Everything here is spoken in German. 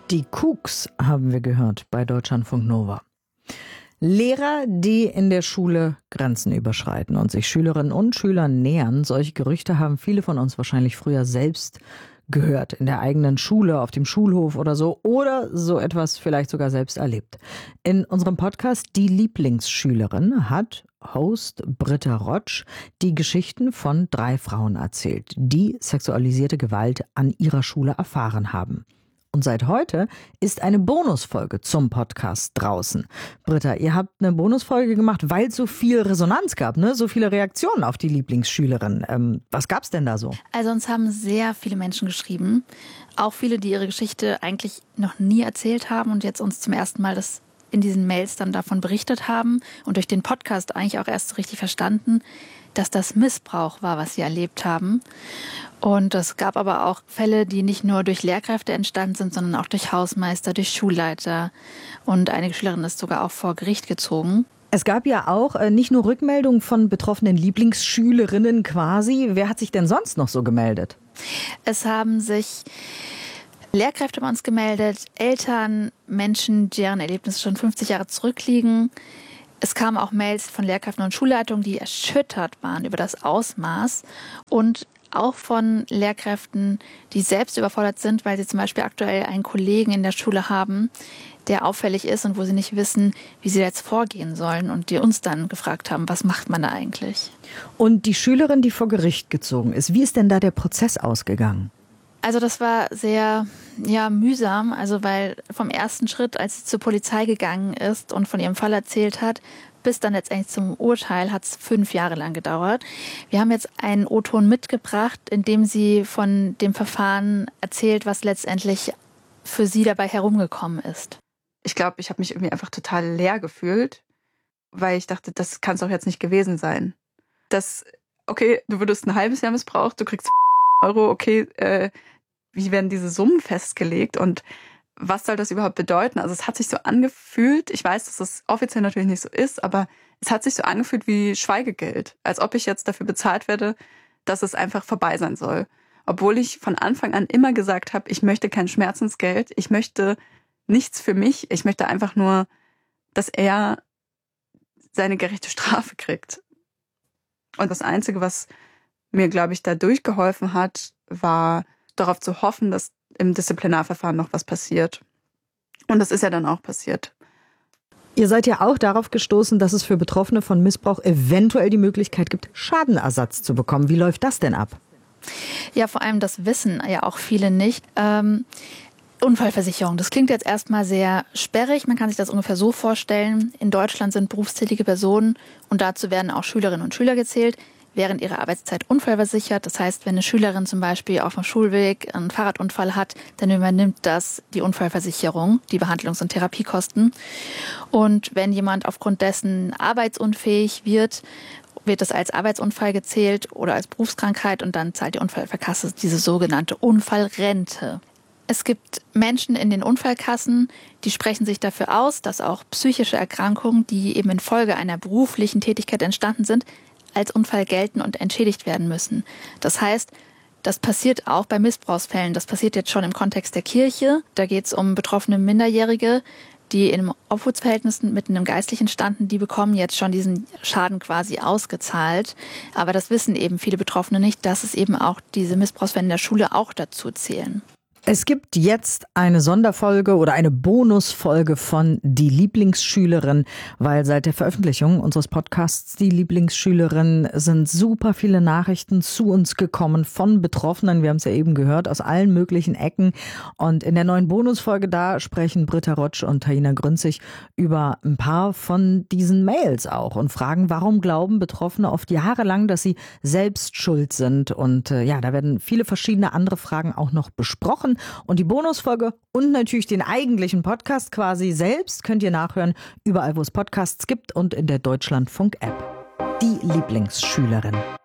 Die Cooks haben wir gehört bei Deutschlandfunk Nova. Lehrer, die in der Schule Grenzen überschreiten und sich Schülerinnen und Schülern nähern. Solche Gerüchte haben viele von uns wahrscheinlich früher selbst gehört. In der eigenen Schule, auf dem Schulhof oder so. Oder so etwas vielleicht sogar selbst erlebt. In unserem Podcast Die Lieblingsschülerin hat Host Britta Rotsch die Geschichten von 3 Frauen erzählt, die sexualisierte Gewalt an ihrer Schule erfahren haben. Und seit heute ist eine Bonusfolge zum Podcast draußen. Britta, ihr habt eine Bonusfolge gemacht, weil es so viel Resonanz gab, ne? So viele Reaktionen auf die Lieblingsschülerin. Was gab's denn da so? Also uns haben sehr viele Menschen geschrieben. Auch viele, die ihre Geschichte eigentlich noch nie erzählt haben und jetzt uns zum ersten Mal das in diesen Mails dann davon berichtet haben und durch den Podcast eigentlich auch erst so richtig verstanden, dass das Missbrauch war, was sie erlebt haben. Und es gab aber auch Fälle, die nicht nur durch Lehrkräfte entstanden sind, sondern auch durch Hausmeister, durch Schulleiter. Und einige Schülerinnen ist sogar auch vor Gericht gezogen. Es gab ja auch nicht nur Rückmeldungen von betroffenen Lieblingsschülerinnen quasi. Wer hat sich denn sonst noch so gemeldet? Es haben sich Lehrkräfte bei uns gemeldet, Eltern, Menschen, deren Erlebnisse schon 50 Jahre zurückliegen. Es kamen auch Mails von Lehrkräften und Schulleitungen, die erschüttert waren über das Ausmaß und auch von Lehrkräften, die selbst überfordert sind, weil sie zum Beispiel aktuell einen Kollegen in der Schule haben, der auffällig ist und wo sie nicht wissen, wie sie jetzt vorgehen sollen und die uns dann gefragt haben, was macht man da eigentlich? Und die Schülerin, die vor Gericht gezogen ist, wie ist denn da der Prozess ausgegangen? Also das war sehr mühsam, also weil vom ersten Schritt, als sie zur Polizei gegangen ist und von ihrem Fall erzählt hat, bis dann letztendlich zum Urteil hat es 5 Jahre lang gedauert. Wir haben jetzt einen O-Ton mitgebracht, in dem sie von dem Verfahren erzählt, was letztendlich für sie dabei herumgekommen ist. Ich glaube, ich habe mich irgendwie einfach total leer gefühlt, weil ich dachte, das kann es doch jetzt nicht gewesen sein. Okay, du wurdest ein halbes Jahr missbraucht, du kriegst Euro, okay, wie werden diese Summen festgelegt und was soll das überhaupt bedeuten? Also es hat sich so angefühlt, ich weiß, dass das offiziell natürlich nicht so ist, aber es hat sich so angefühlt wie Schweigegeld, als ob ich jetzt dafür bezahlt werde, dass es einfach vorbei sein soll. Obwohl ich von Anfang an immer gesagt habe, ich möchte kein Schmerzensgeld, ich möchte nichts für mich, ich möchte einfach nur, dass er seine gerechte Strafe kriegt. Und das Einzige, was mir, glaube ich, da durchgeholfen hat, war darauf zu hoffen, dass im Disziplinarverfahren noch was passiert. Und das ist ja dann auch passiert. Ihr seid ja auch darauf gestoßen, dass es für Betroffene von Missbrauch eventuell die Möglichkeit gibt, Schadenersatz zu bekommen. Wie läuft das denn ab? Ja, vor allem das wissen ja auch viele nicht. Unfallversicherung, das klingt jetzt erstmal sehr sperrig. Man kann sich das ungefähr so vorstellen. In Deutschland sind berufstätige Personen und dazu werden auch Schülerinnen und Schüler gezählt, während ihrer Arbeitszeit unfallversichert. Das heißt, wenn eine Schülerin zum Beispiel auf dem Schulweg einen Fahrradunfall hat, dann übernimmt das die Unfallversicherung, die Behandlungs- und Therapiekosten. Und wenn jemand aufgrund dessen arbeitsunfähig wird das als Arbeitsunfall gezählt oder als Berufskrankheit und dann zahlt die Unfallkasse diese sogenannte Unfallrente. Es gibt Menschen in den Unfallkassen, die sprechen sich dafür aus, dass auch psychische Erkrankungen, die eben infolge einer beruflichen Tätigkeit entstanden sind, als Unfall gelten und entschädigt werden müssen. Das heißt, das passiert auch bei Missbrauchsfällen. Das passiert jetzt schon im Kontext der Kirche. Da geht es um betroffene Minderjährige, die in einem Obhutsverhältnis mit einem Geistlichen standen. Die bekommen jetzt schon diesen Schaden quasi ausgezahlt. Aber das wissen eben viele Betroffene nicht, dass es eben auch diese Missbrauchsfälle in der Schule auch dazu zählen. Es gibt jetzt eine Sonderfolge oder eine Bonusfolge von Die Lieblingsschülerin, weil seit der Veröffentlichung unseres Podcasts Die Lieblingsschülerin sind super viele Nachrichten zu uns gekommen von Betroffenen. Wir haben es ja eben gehört, aus allen möglichen Ecken. Und in der neuen Bonusfolge da sprechen Britta Rotsch und Taina Grünzig über ein paar von diesen Mails auch und fragen, warum glauben Betroffene oft jahrelang, dass sie selbst schuld sind. Und da werden viele verschiedene andere Fragen auch noch besprochen. Und die Bonusfolge und natürlich den eigentlichen Podcast quasi selbst könnt ihr nachhören, überall wo es Podcasts gibt und in der Deutschlandfunk-App. Die Lieblingsschülerin.